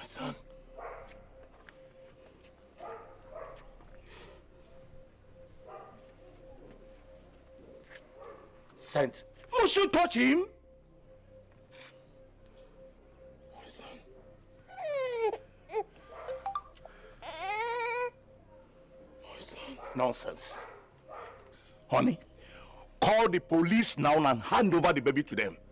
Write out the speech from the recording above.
son. Saint, must you touch him? My son. My son. Nonsense. Honey, call the police now and hand over the baby to them.